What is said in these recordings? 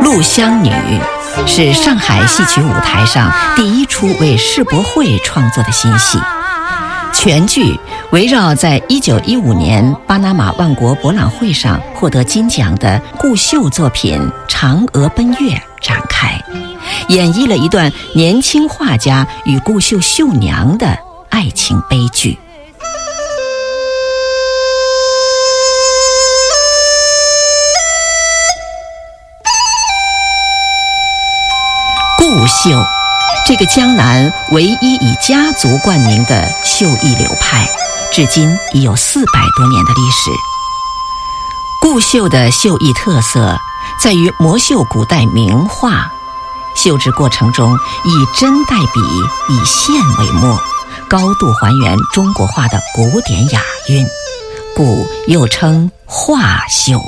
陆湘女是上海戏曲舞台上第一出为世博会创作的新戏，全剧围绕在1915年巴拿马万国博览会上获得金奖的顾秀作品《嫦娥奔月》展开，演绎了一段年轻画家与顾秀绣娘的爱情悲剧。顾秀，这个江南唯一以家族冠名的绣艺流派，至今已有400多年的历史。顾秀的绣艺特色在于摹绣古代名画，绣制过程中以针代笔，以线为墨，高度还原中国画的古典雅韵，故又称画绣。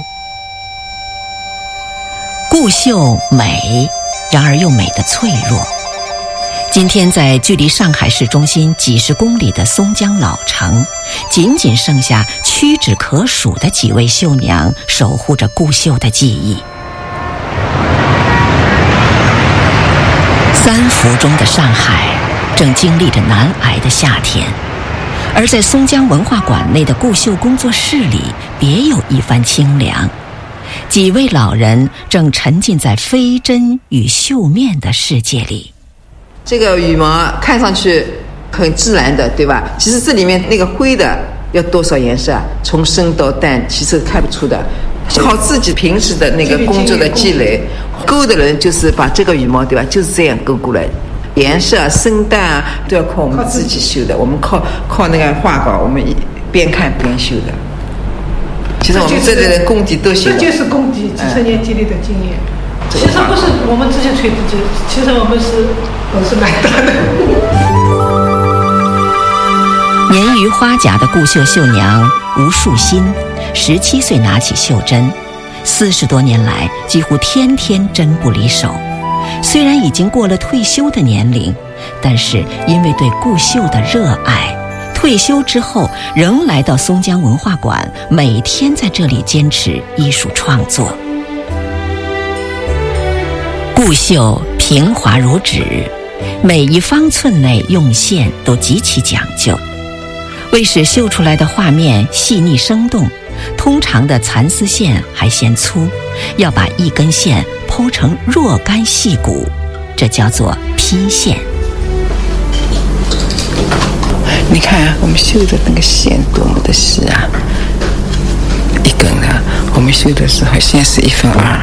顾秀美，然而又美得脆弱。今天在距离上海市中心几十公里的松江老城，仅仅剩下屈指可数的几位绣娘守护着顾秀的技艺。3伏中的上海正经历着难挨的夏天，而在松江文化馆内的顾秀工作室里别有一番清凉。几位老人正沉浸在飞针与绣面的世界里。 这个羽毛看上去很自然的，对吧？其实这里面那个灰的要多少颜色啊？从深到淡其实看不出的，靠自己平时的那个工作的积累。勾的人就是把这个羽毛，对吧？就是这样勾过来，颜色深淡啊都要靠我们自己绣的。我们靠那个画稿，我们边看边绣的。其实我们这里的功底都行， 这就是功底，几十年积累的经验。其实不是我们自己吹自己，其实我们是蛮大的。 年逾花甲的顾秀绣娘吴树新，17岁拿起绣针，40多年来几乎天天针不离手。虽然已经过了退休的年龄，但是因为对顾秀的热爱，退休之后仍来到松江文化馆，每天在这里坚持艺术创作。顾秀平滑如纸，每一方寸内用线都极其讲究。为使绣出来的画面细腻生动，通常的蚕丝线还嫌粗，要把一根线剖成若干细骨，这叫做劈线。 你看啊，我们绣的那个线多么的细啊！一根呢，我们绣的时候先是1分2，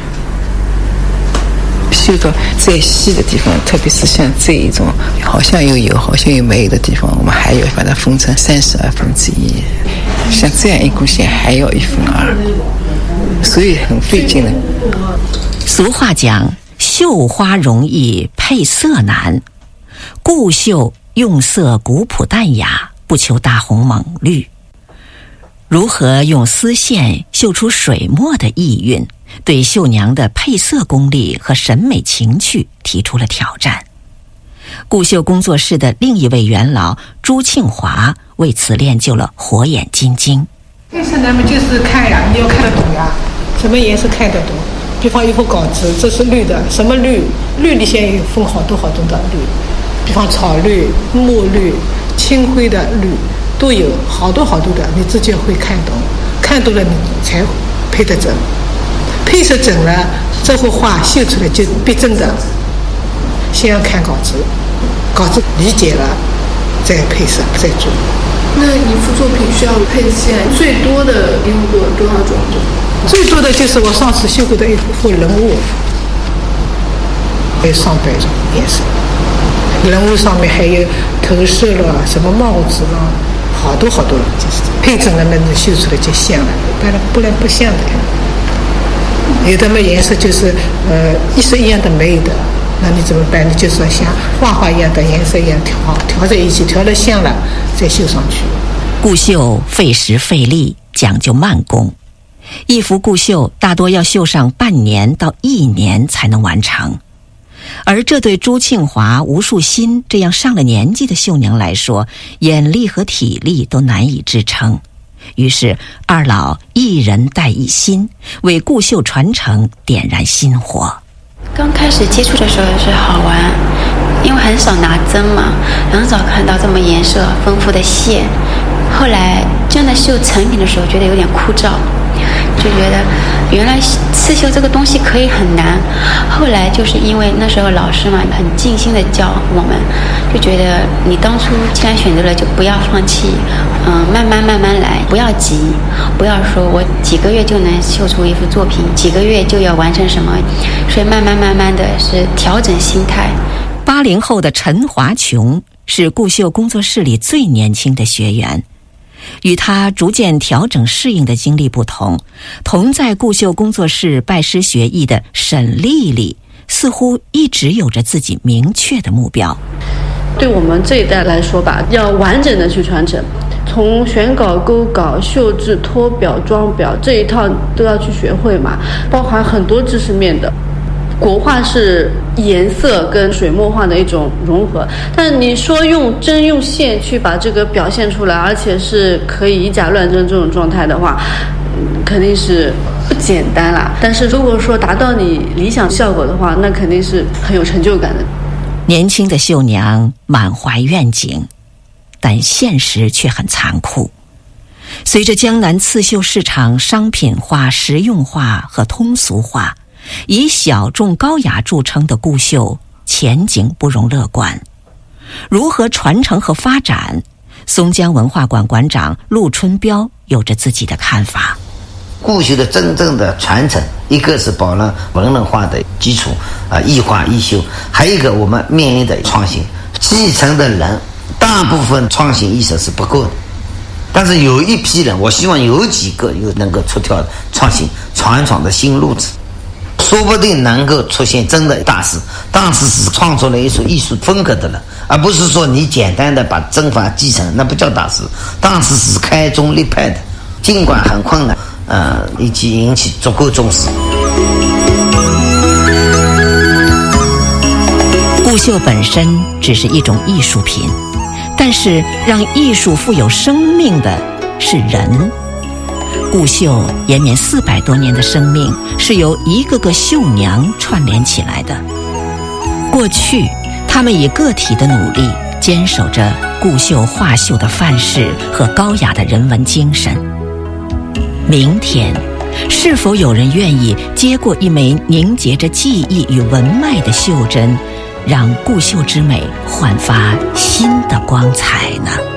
绣到再细的地方，特别是像这一种好像又有好像又没有的地方，我们还要把它分成1/32。像这样一根线还要1分2，所以很费劲的。 俗话讲，绣花容易配色难。顾秀用色古朴淡雅，不求大红猛绿。如何用丝线绣出水墨的意蕴，对绣娘的配色功力和审美情趣提出了挑战。顾秀工作室的另一位元老朱庆华为此练就了火眼金睛。 配色呢，就是看呀，你要看得懂呀，什么颜色看得懂。比方一幅稿子，这是绿的，什么绿？绿里现在有分好多的绿，比方草绿、墨绿、青灰的绿都有，好多的，你自己会看懂，看懂了你才配得准。配色准了，这幅画绣出来就逼真的。先要看稿子，稿子理解了，再配色，再做。 那一幅作品需要配线最多的用过多少种？ 最多的就是我上次绣过的一幅人物，有上百种颜色。人物上面还有头饰了，什么帽子了，好多了，就是配整了，那绣出来就像了，不然不像的。有的么颜色就是一式一样的没有的，那你怎么办？你就是要像画一样的颜色一样调在一起，调得像了再绣上去。 顾绣费时费力，讲究慢工，一幅顾绣大多要绣上半年到1年才能完成。而这对朱庆华、吴树新这样上了年纪的绣娘来说，眼力和体力都难以支撑。 于是二老一人带一心，为顾绣传承点燃心火。 刚开始接触的时候是好玩，因为很少拿针嘛，很少看到这么颜色丰富的线。后来真的绣成品的时候，觉得有点枯燥，就觉得原来刺绣这个东西可以很难。后来就是因为那时候老师嘛很尽心的教我们，就觉得你当初既然选择了就不要放弃，慢慢来，不要急，不要说我几个月就能绣出一幅作品，几个月就要完成什么，所以慢慢的是调整心态。 80后的陈华琼是顾绣工作室里最年轻的学员。与他逐渐调整适应的经历不同，同在顾绣工作室拜师学艺的沈丽丽似乎一直有着自己明确的目标。 对我们这一代来说吧，要完整的去传承，从选稿、勾稿、绣制、脱表、装表这一套都要去学会嘛，包含很多知识面的。国画是颜色跟水墨画的一种融合，但你说用针用线去把这个表现出来，而且是可以以假乱真这种状态的话，肯定是不简单啦。但是如果说达到你理想效果的话，那肯定是很有成就感的。 年轻的绣娘满怀愿景，但现实却很残酷。随着江南刺绣市场商品化、实用化和通俗化，以小众高雅著称的顾绣前景不容乐观。如何传承和发展，松江文化馆馆长陆春标有着自己的看法。 顾绣的真正的传承，一个是保了文人画的基础易画易绣，还有一个我们面临的创新。继承的人大部分创新意识是不够的，但是有一批人，我希望有几个又能够出挑创新，闯的新路子，说不定能够出现真的大师。大师是创作了一种艺术风格的人，而不是说你简单的把针法继承，那不叫大师。大师是开宗立派的，尽管很困难，以及引起足够重视。 顾绣本身只是一种艺术品，但是让艺术富有生命的是人。顾绣延绵400多年的生命是由一个个绣娘串联起来的。过去，他们以个体的努力坚守着顾绣画绣的范式和高雅的人文精神。明天，是否有人愿意接过一枚凝结着记忆与文脉的绣针，让顾绣之美焕发新的光彩呢？